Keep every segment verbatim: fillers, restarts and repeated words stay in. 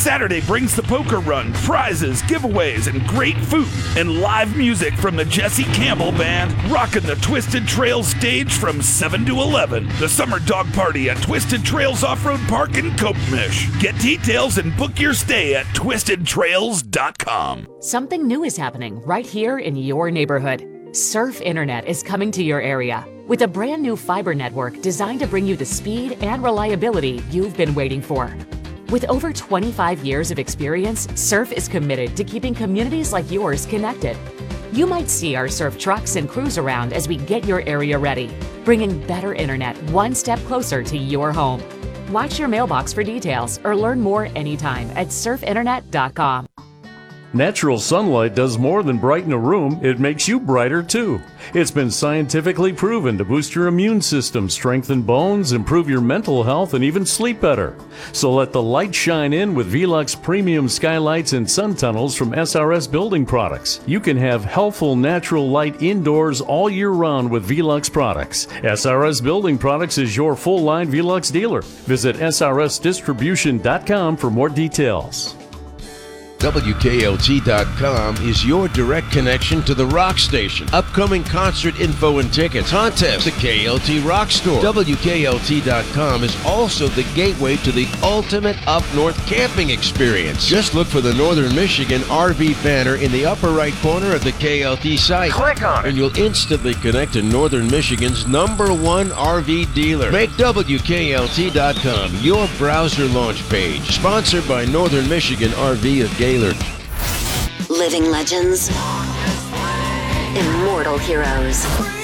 Saturday brings the poker run, prizes, giveaways, and great food. And live music from the Jesse Campbell Band, rocking the Twisted Trails stage from seven to eleven. The Summer Dog Party at Twisted Trails Off-Road Park in Copemish. Get details and book your stay at twisted trails dot com. Something new is happening right here in your neighborhood. Surf Internet is coming to your area with a brand new fiber network designed to bring you the speed and reliability you've been waiting for. With over twenty-five years of experience, Surf is committed to keeping communities like yours connected. You might see our Surf trucks and crews around as we get your area ready, bringing better internet one step closer to your home. Watch your mailbox for details or learn more anytime at surf internet dot com. Natural sunlight does more than brighten a room, it makes you brighter too. It's been scientifically proven to boost your immune system, strengthen bones, improve your mental health, and even sleep better. So let the light shine in with Velux Premium Skylights and Sun Tunnels from S R S Building Products. You can have healthful natural light indoors all year round with Velux products. S R S Building Products is your full-line Velux dealer. Visit S R S distribution dot com for more details. W K L T dot com is your direct connection to the Rock Station. Upcoming concert info and tickets, contests, the K L T Rock Store. W K L T dot com is also the gateway to the ultimate up-north camping experience. Just look for the Northern Michigan R V banner in the upper right corner of the K L T site. Click on it, and you'll instantly connect to Northern Michigan's number one R V dealer. Make W K L T dot com your browser launch page. Sponsored by Northern Michigan R V of Gaylord. Living legends, immortal heroes,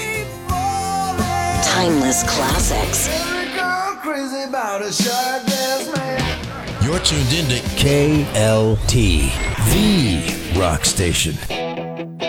timeless classics. You're tuned into K L T, the rock station.